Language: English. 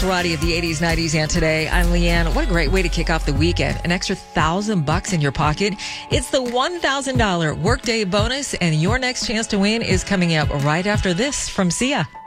Variety of the 80s, 90s, and today. I'm Leanne. What a great way to kick off the weekend. An extra $1,000 in your pocket. It's the $1,000 workday bonus, and your next chance to win is coming up right after this from Sia.